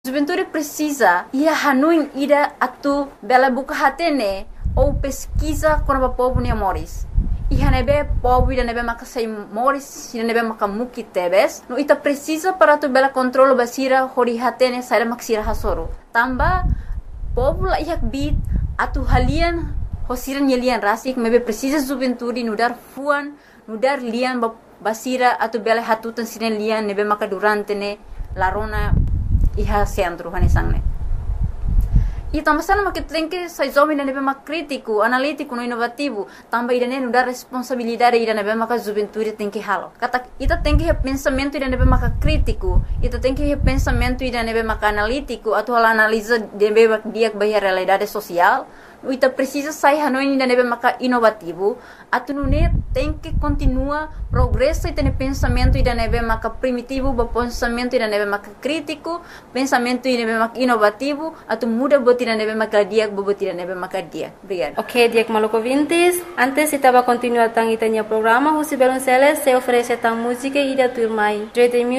Juventude precisa ia hanuin ida atu bela buka hatene ou pesquisa quando o povo ne moris. Iha nebe povo ida nebe maka sai moris, ida nebe maka muki tebes. No ita precisa para tu bela controlo basira hori hatene sai maksira hasoro. Tamba povo la iha bit atu halian hosiran yelian rasik mebe precisa juventude nudar fuan nudar lian basira atu bela hatutan sinen lian nebe maka durante ne larona iha centro hanisang ne. E também sana que tem que sai jovem na nebe mak crítico, analítico, no inovativo, também ida ne dar responsabilidade ida nebe mak juventude tem que halo. Kata ita tem que pensamento ida nebe mak crítico, ita tem que pensamento ida nebe mak analítico, atau analisa nebe mak dia bahia realidade social. Ita precisa sair hanoi ida nebe mak inovativo, atu ne tem que continua progresso ita ne pensamento ida nebe mak primitivo, pensamento ida nebe mak crítico, pensamento ida nebe mak inovativo, atu muda ira nebe makadia, bobot ira nebe makadia. Obrigada. Ok, Diak Maluco Vintes. Antes estava continuando tang itanya programa, José Belonceles se oferece tang música e da turma.